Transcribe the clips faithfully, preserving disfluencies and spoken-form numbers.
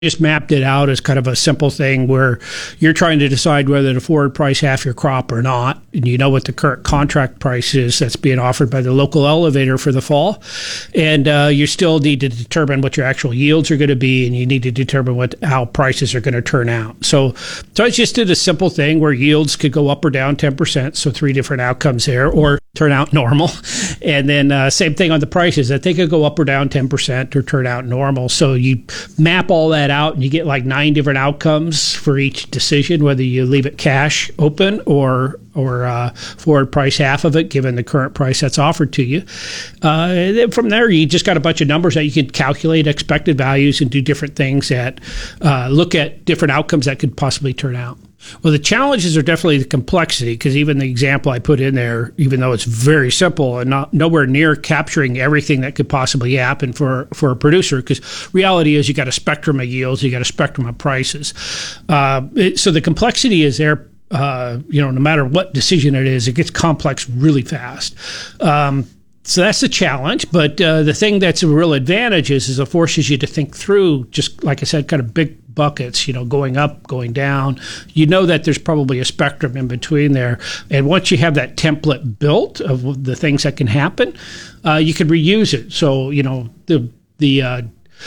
Just mapped it out as kind of a simple thing where you're trying to decide whether to forward price half your crop or not, and you know what the current contract price is that's being offered by the local elevator for the fall, and uh, you still need to determine what your actual yields are going to be, and you need to determine what how prices are going to turn out. So, so I just did a simple thing where yields could go up or down ten percent, so three different outcomes there, or turn out normal, and then uh, same thing on the prices, that they could go up or down ten percent or turn out normal. So you map all that out and you get like nine different outcomes for each decision, whether you leave it cash open or or uh, forward price half of it given the current price that's offered to you. Uh, and then from there, you just got a bunch of numbers that you can calculate expected values and do different things that uh, look at different outcomes that could possibly turn out. Well, the challenges are definitely the complexity, because even the example I put in there, even though it's very simple and not nowhere near capturing everything that could possibly happen for, for a producer, because reality is you got a spectrum of yields, you got a spectrum of prices. Uh, it, so the complexity is there. Uh, you know, no matter what decision it is, it gets complex really fast. Um, So that's the challenge, but uh, the thing that's a real advantage is, is it forces you to think through, just like I said, kind of big buckets, you know, going up, going down. You know that there's probably a spectrum in between there. And once you have that template built of the things that can happen, uh, you can reuse it. So, you know, the the uh,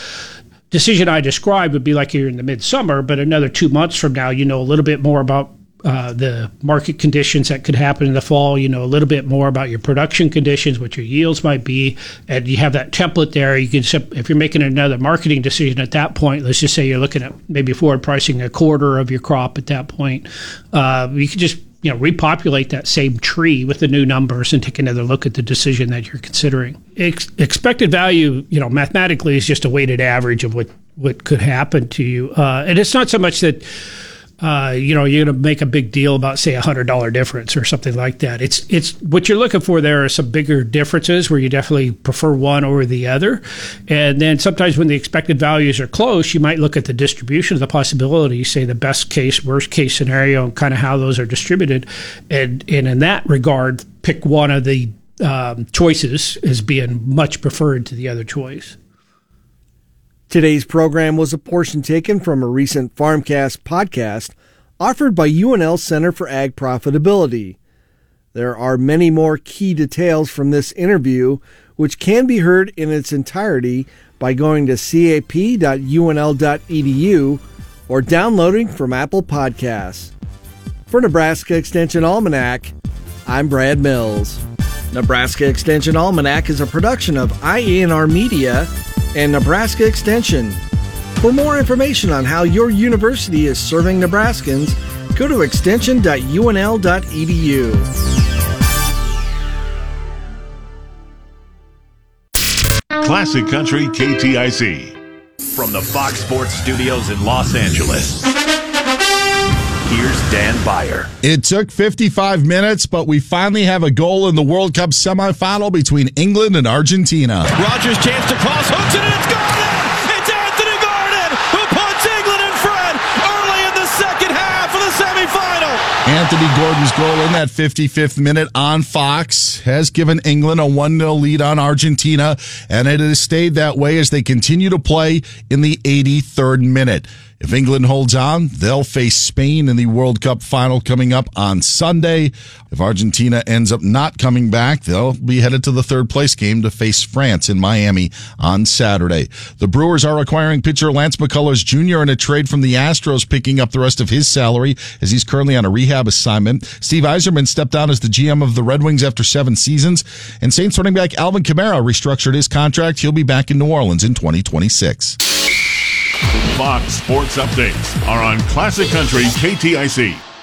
decision I described would be like you're in the midsummer, but another two months from now, you know a little bit more about Uh, the market conditions that could happen in the fall, you know, a little bit more about your production conditions, what your yields might be, and you have that template there. You can, if you're making another marketing decision at that point, let's just say you're looking at maybe forward pricing a quarter of your crop at that point, uh, you can just, you know, repopulate that same tree with the new numbers and take another look at the decision that you're considering. Ex- expected value, you know, mathematically is just a weighted average of what, what could happen to you. Uh, and it's not so much that, Uh, you know, you're going to make a big deal about, say, a one hundred dollars difference or something like that. It's it's what you're looking for there are some bigger differences where you definitely prefer one over the other. And then sometimes when the expected values are close, you might look at the distribution of the possibilities, say the best case, worst case scenario, and kind of how those are distributed. And, and in that regard, pick one of the um, choices as being much preferred to the other choice. Today's program was a portion taken from a recent Farmcast podcast offered by U N L Center for Ag Profitability. There are many more key details from this interview, which can be heard in its entirety by going to c a p dot u n l dot e d u or downloading from Apple Podcasts. For Nebraska Extension Almanac, I'm Brad Mills. Nebraska Extension Almanac is a production of I A N R Media and Nebraska Extension. For more information on how your university is serving Nebraskans, go to extension dot u n l dot e d u. Classic Country K T I C. From the Fox Sports Studios in Los Angeles, here's Dan Beyer. It took fifty-five minutes, but we finally have a goal in the World Cup semifinal between England and Argentina. Rogers' chance to cross, hooks it, and it's Gordon! It's Anthony Gordon who puts England in front early in the second half of the semifinal. Anthony Gordon's goal in that fifty-fifth minute on Fox has given England a one nil lead on Argentina, and it has stayed that way as they continue to play in the eighty-third minute. If England holds on, they'll face Spain in the World Cup final coming up on Sunday. If Argentina ends up not coming back, they'll be headed to the third place game to face France in Miami on Saturday. The Brewers are acquiring pitcher Lance McCullers Junior in a trade from the Astros, picking up the rest of his salary as he's currently on a rehab assignment. Steve Yzerman stepped down as the G M of the Red Wings after seven seasons, and Saints running back Alvin Kamara restructured his contract. He'll be back in New Orleans in twenty twenty-six. Fox Sports Updates are on Classic Country K T I C.